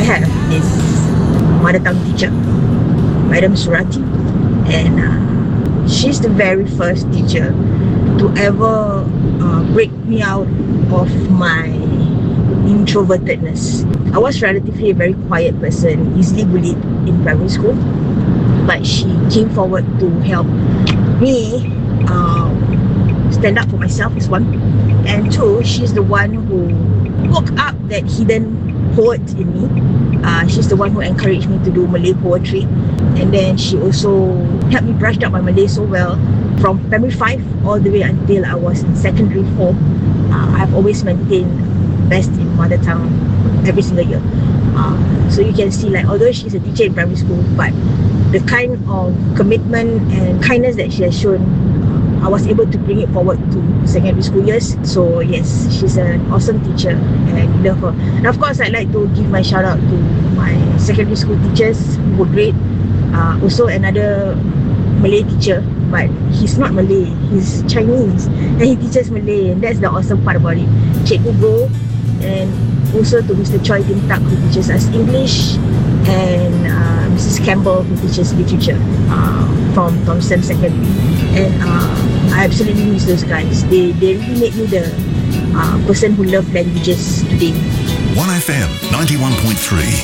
have this mother tongue teacher, Madam Surati, and she's the very first teacher to ever break me out of my introvertedness. I was relatively a very quiet person, easily bullied in primary school, but she came forward to help me stand up for myself is one, and two, she's the one who woke up that hidden poet in me. She's the one who encouraged me to do Malay poetry, and then she also helped me brush up my Malay so well from primary 5 all the way until I was in secondary 4. I've always maintained best in mother tongue every single year. So you can see, like, although she's a teacher in primary school, but the kind of commitment and kindness that she has shown, I was able to bring it forward to secondary school years. So yes, she's an awesome teacher and I love her. And of course, I'd like to give my shout out to my secondary school teachers who were great. Also another Malay teacher, but he's not Malay, he's Chinese and he teaches Malay, and that's the awesome part about it. Cikgu Go, and also to Mr. Choi Tim Tak, who teaches us English, and Mrs. Campbell, who teaches literature from Thompson Secondary. And I absolutely miss those guys. They really made me the person who loved languages today. 1FM 91.3